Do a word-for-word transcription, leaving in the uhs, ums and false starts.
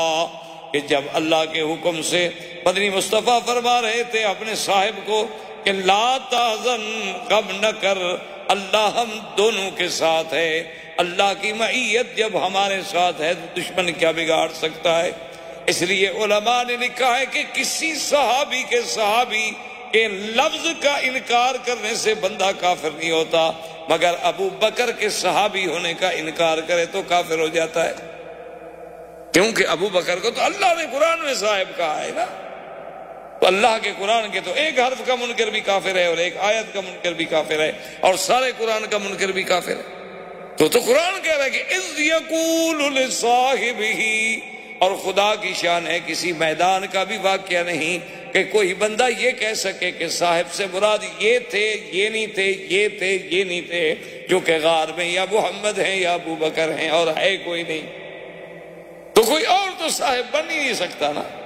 کہ جب اللہ کے حکم سے مدنی مصطفیٰ فرما رہے تھے اپنے صاحب کو کہ لا تحزن، غم نہ کر، اللہ ہم دونوں کے ساتھ ہے۔ اللہ کی معیت جب ہمارے ساتھ ہے تو دشمن کیا بگاڑ سکتا ہے؟ اس لیے علماء نے لکھا ہے کہ کسی صحابی کے صحابی کے لفظ کا انکار کرنے سے بندہ کافر نہیں ہوتا، مگر ابو بکر کے صحابی ہونے کا انکار کرے تو کافر ہو جاتا ہے، کیونکہ ابو بکر کو تو اللہ نے قرآن میں صاحب کہا ہے نا۔ تو اللہ کے قرآن کے تو ایک حرف کا منکر بھی کافر ہے اور ایک آیت کا منکر بھی کافر ہے اور سارے قرآن کا منکر بھی کافر ہے۔ تو تو قرآن کہہ رہا ہے کہ اذ یقول لصاحبہ، اور خدا کی شان ہے کسی میدان کا بھی واقعہ نہیں کہ کوئی بندہ یہ کہہ سکے کہ صاحب سے مراد یہ تھے، یہ نہیں تھے، یہ تھے، یہ نہیں تھے، جو کہ غار میں یا محمد ہیں یا ابو بکر ہیں اور ہے کوئی نہیں، تو کوئی اور تو صاحب بن ہی نہیں سکتا نا۔